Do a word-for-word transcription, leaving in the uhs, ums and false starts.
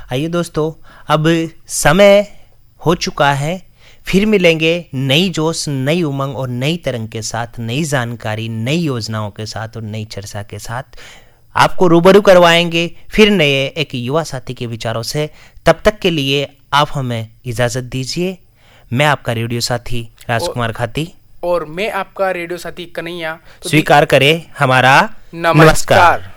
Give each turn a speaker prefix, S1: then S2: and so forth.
S1: आइए दोस्तों, अब समय हो चुका है, फिर मिलेंगे नई जोश, नई उमंग और नई तरंग के साथ, नई जानकारी, नई योजनाओं के साथ और नई चर्चा के साथ आपको रूबरू करवाएंगे फिर नए एक युवा साथी के विचारों से। तब तक के लिए आप हमें इजाज़त दीजिए। मैं आपका रेडियो साथी राजकुमार खाती
S2: और मैं आपका रेडियो साथी कन्हैया।
S1: तो स्वीकार करें हमारा नमस्कार, नमस्कार।